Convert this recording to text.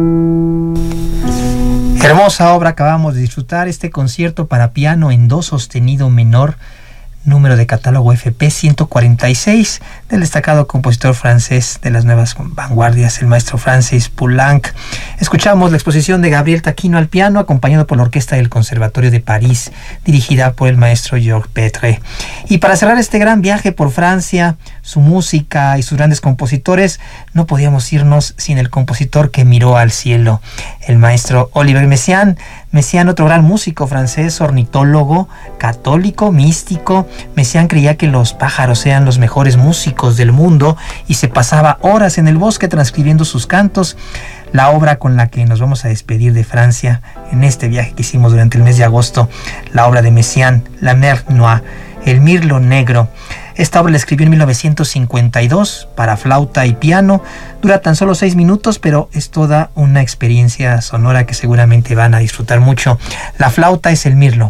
Hermosa obra acabamos de disfrutar, este concierto para piano en do sostenido menor, número de catálogo FP 146, del destacado compositor francés de las nuevas vanguardias, el maestro Francis Poulenc. Escuchamos la exposición de Gabriel Taquino al piano, acompañado por la orquesta del Conservatorio de París, dirigida por el maestro Georges Petre. Y para cerrar este gran viaje por Francia, su música y sus grandes compositores, no podíamos irnos sin el compositor que miró al cielo, el maestro Olivier Messiaen. Messiaen, otro gran músico francés, ornitólogo, católico, místico. Messiaen creía que los pájaros eran los mejores músicos del mundo y se pasaba horas en el bosque transcribiendo sus cantos. La obra con la que nos vamos a despedir de Francia en este viaje que hicimos durante el mes de agosto, la obra de Messiaen, La Mer Noire, El Mirlo Negro. Esta obra la escribió en 1952 para flauta y piano. Dura tan solo 6 minutos, pero es toda una experiencia sonora que seguramente van a disfrutar mucho. La flauta es el mirlo.